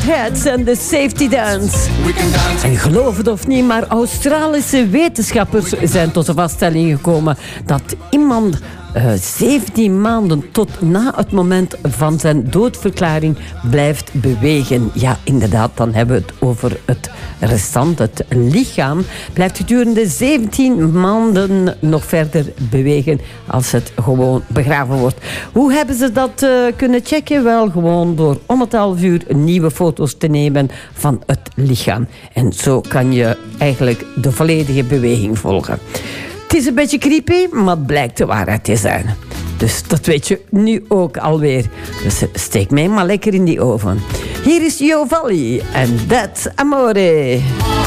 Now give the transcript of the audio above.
Heads en de Safety Dance. En geloof het of niet, maar Australische wetenschappers zijn tot de vaststelling gekomen dat iemand 17 maanden tot na het moment van zijn doodverklaring blijft bewegen. Ja, inderdaad, dan hebben we het over het restant. Het lichaam blijft gedurende 17 maanden nog verder bewegen als het gewoon begraven wordt. Hoe hebben ze dat kunnen checken? Wel, gewoon door om het half uur nieuwe foto's te nemen van het lichaam. En zo kan je eigenlijk de volledige beweging volgen. Het is een beetje creepy, maar het blijkt de waarheid te zijn. Dus dat weet je nu ook alweer. Dus steek mij maar lekker in die oven. Hier is Jo Valli en That's Amore.